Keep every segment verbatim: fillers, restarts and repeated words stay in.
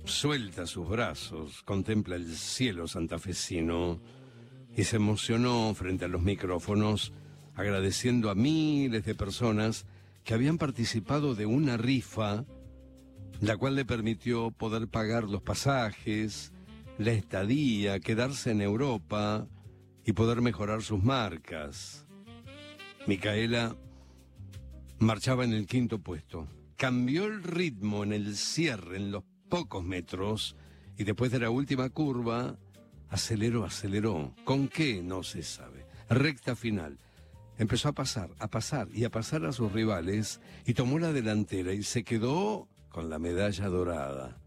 suelta sus brazos, contempla el cielo santafesino y se emocionó frente a los micrófonos, agradeciendo a miles de personas que habían participado de una rifa, la cual le permitió poder pagar los pasajes, la estadía, quedarse en Europa y poder mejorar sus marcas. Micaela marchaba en el quinto puesto. Cambió el ritmo en el cierre, en los pocos metros, y después de la última curva, aceleró, aceleró. ¿Con qué? No se sabe. Recta final. Empezó a pasar, a pasar y a pasar a sus rivales, y tomó la delantera y se quedó con la medalla dorada.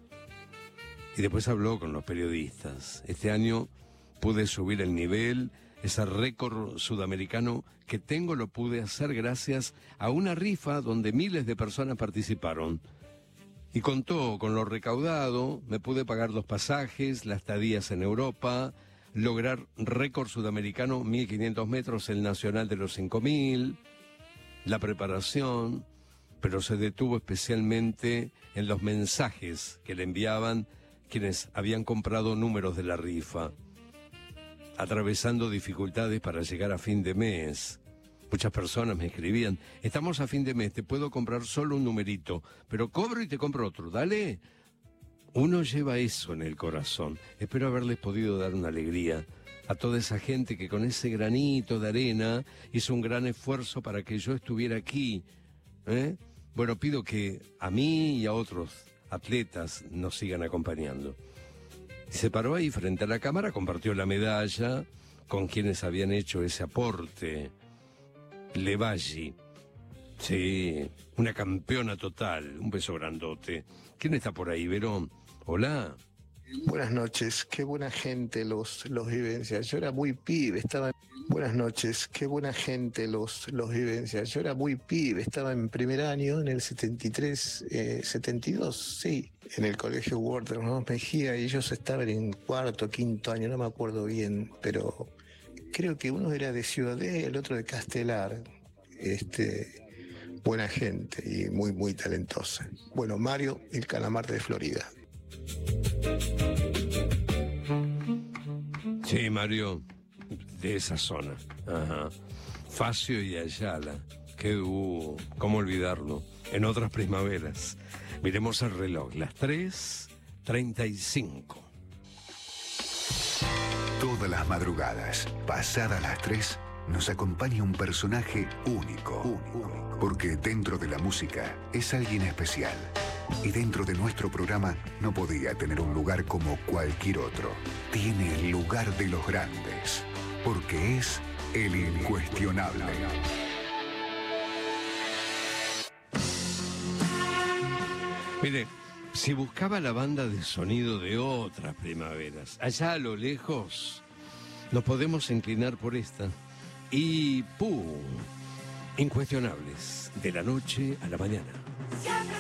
Y después habló con los periodistas. Este año pude subir el nivel. Ese récord sudamericano que tengo lo pude hacer gracias a una rifa donde miles de personas participaron. Y contó con lo recaudado, me pude pagar los pasajes, las estadías en Europa, lograr récord sudamericano, mil quinientos metros, el nacional de los cinco mil, la preparación, pero se detuvo especialmente en los mensajes que le enviaban quienes habían comprado números de la rifa, atravesando dificultades para llegar a fin de mes. Muchas personas me escribían, estamos a fin de mes, te puedo comprar solo un numerito, pero cobro y te compro otro, dale. Uno lleva eso en el corazón. Espero haberles podido dar una alegría a toda esa gente que con ese granito de arena hizo un gran esfuerzo para que yo estuviera aquí. ¿eh? Bueno, pido que a mí y a otros atletas nos sigan acompañando. Se paró ahí frente a la cámara, compartió la medalla con quienes habían hecho ese aporte. Levalli, sí, una campeona total, un beso grandote. ¿Quién está por ahí, Verón? Hola. Buenas noches, qué buena gente los, los vivencia. Yo era muy pibe, estaba... Buenas noches, qué buena gente los, los vivencia. Yo era muy pibe, estaba en primer año, en el setenta y tres, eh, setenta y dos, sí, en el colegio Walter Ramos Mejía, y ellos estaban en cuarto, quinto año, no me acuerdo bien, pero creo que uno era de Ciudadela, el otro de Castelar. Este, buena gente y muy, muy talentosa. Bueno, Mario, el calamar de Florida. Sí, Mario, de esa zona. Ajá. Facio y Ayala. Qué dúo, cómo olvidarlo. En otras primaveras. Miremos el reloj, las tres treinta y cinco. Todas las madrugadas, pasadas las tres, nos acompaña un personaje único, único, porque dentro de la música es alguien especial. Y dentro de nuestro programa no podía tener un lugar como cualquier otro. Tiene el lugar de los grandes, porque es el incuestionable. Mire, si buscaba la banda de sonido de otras primaveras, allá a lo lejos, nos podemos inclinar por esta. Y ¡pum! Incuestionables, de la noche a la mañana.